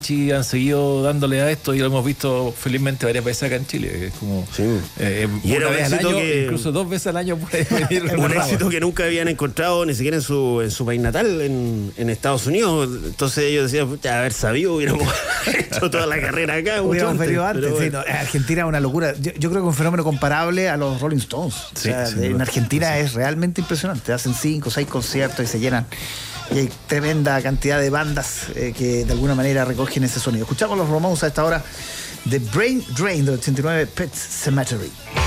Sí, han seguido dándole a esto y lo hemos visto felizmente varias veces acá en Chile. Es como Sí. Y era una un vez al éxito año, que... incluso 2 veces al año puede venir un éxito que nunca habían encontrado ni siquiera en su país natal, en Estados Unidos. Entonces ellos decían, pucha, haber sabido, hubiéramos hecho toda la carrera acá. Hubiéramos venido antes. Pero Sí, bueno. no, Argentina es una locura. Yo creo que un fenómeno comparable a los Rolling Stones. Sí, o sea, sin en duda. Argentina es realmente impresionante. Hacen 5 o 6 conciertos y se llenan. Y hay tremenda cantidad de bandas que de alguna manera recogen ese sonido. Escuchamos los Ramones a esta hora de Brain Drain del 89 Pet Cemetery.